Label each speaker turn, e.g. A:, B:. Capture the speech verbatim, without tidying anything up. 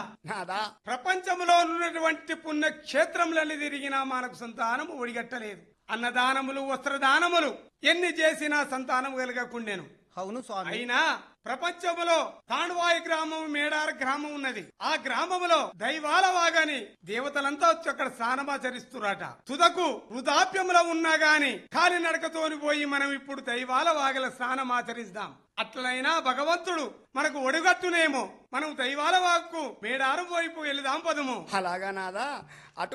A: నాదా
B: ప్రపంచంలో ఉన్నటువంటి పుణ్యక్షేత్రములన్నీ తిరిగినా మనకు సంతానము ఒడిగట్టలేదు. అన్నదానములు వస్త్రదానములు ఎన్ని చేసినా సంతానం కలగకుండెను.
A: అవును స్వామి.
B: అయినా ప్రపంచములో తాండవాయి గ్రామం, మేడార గ్రామం ఉన్నది. ఆ గ్రామములో దైవాల వాగని దేవతలంతా వచ్చి అక్కడ స్నానమాచరిస్తురట. తుదకు వృధాప్యములో ఉన్నా గాని కాలినడకతోని పోయి మనం ఇప్పుడు దైవాల వాగల స్నానమాచరిస్తాం. అట్లయినా భగవంతుడు మనకు ఒడిగట్టునేమో. మనం దైవాల వాక్కు మేడారం వైపు వెళదాం పదము.
A: అలాగా నాదా. అటు